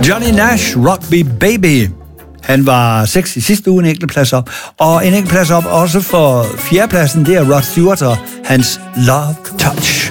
Johnny Nash, Rock Me Baby. Han var 6 i sidste uge, en enkelt plads op. Og en enkelt plads op også for fjerdepladsen, det er Rod Stewart og hans Love Touch.